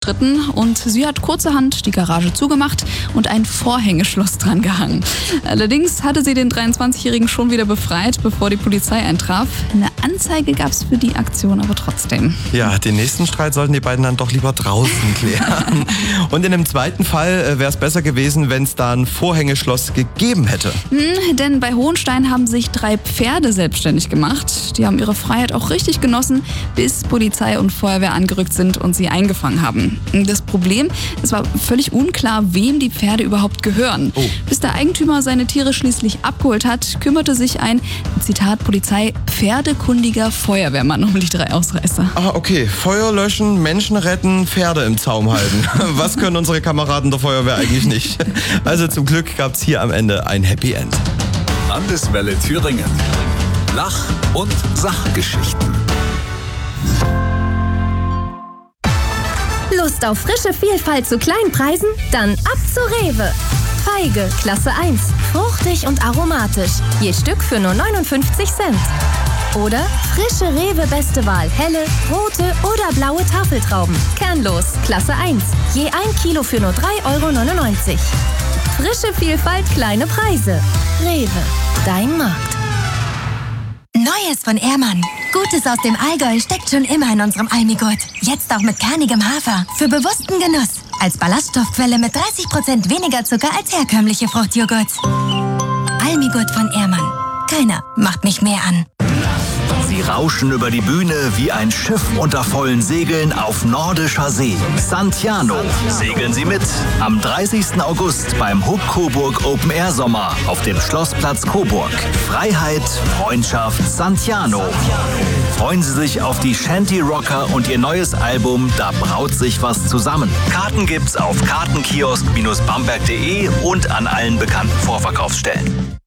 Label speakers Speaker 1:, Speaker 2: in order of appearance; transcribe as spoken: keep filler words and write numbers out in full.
Speaker 1: eingeschritten und sie hat kurzerhand die Garage zugemacht und ein Vorhängeschloss dran gehangen. Allerdings hatte sie den dreiundzwanzigjährigen schon wieder befreit, bevor die Polizei eintraf. Eine Anzeige gab es für die Aktion aber trotzdem.
Speaker 2: Ja, den nächsten Streit sollten die beiden dann doch lieber draußen klären. Und in dem zweiten Fall wäre es besser gewesen, wenn es da ein Vorhängeschloss gegeben hätte.
Speaker 1: Hm, denn bei Hohenstein haben sich drei Pferde selbstständig gemacht. Die haben ihre Freiheit auch richtig genossen, bis Polizei und Feuerwehr angerückt sind und sie eingefangen haben. Das Problem, es war völlig unklar, wem die Pferde überhaupt gehören.
Speaker 2: Oh.
Speaker 1: Bis der Eigentümer seine Tiere schließlich abgeholt hat, kümmerte sich ein, Zitat Polizei, pferdekundiger Feuerwehrmann um die drei Ausreißer.
Speaker 2: Ah, okay. Feuer löschen, Menschen retten, Pferde im Zaum halten. Was können unsere Kameraden der Feuerwehr eigentlich nicht? Also zum Glück gab es hier am Ende ein Happy End.
Speaker 3: Landeswelle Thüringen. Lach- und Sachgeschichten.
Speaker 4: Lust auf frische Vielfalt zu kleinen Preisen? Dann ab zu Rewe. Feige, Klasse eins. Fruchtig und aromatisch. Je Stück für nur neunundfünfzig Cent. Oder frische Rewe Beste Wahl. Helle, rote oder blaue Tafeltrauben. Kernlos, Klasse eins. Je ein Kilo für nur drei Euro neunundneunzig. Frische Vielfalt, kleine Preise. Rewe, dein Markt.
Speaker 5: Neues von Ehrmann. Gutes aus dem Allgäu steckt schon immer in unserem Almigurt. Jetzt auch mit kernigem Hafer. Für bewussten Genuss. Als Ballaststoffquelle mit dreißig Prozent weniger Zucker als herkömmliche Fruchtjoghurt. Almigurt von Ehrmann. Keiner macht mich mehr an.
Speaker 3: Sie rauschen über die Bühne wie ein Schiff unter vollen Segeln auf nordischer See. Santiano. Segeln Sie mit am dreißigsten August beim Hub Coburg Open Air Sommer auf dem Schlossplatz Coburg. Freiheit, Freundschaft, Santiano. Freuen Sie sich auf die Shanty Rocker und ihr neues Album Da braut sich was zusammen. Karten gibt's auf kartenkiosk Bindestrich bamberg punkt de und an allen bekannten Vorverkaufsstellen.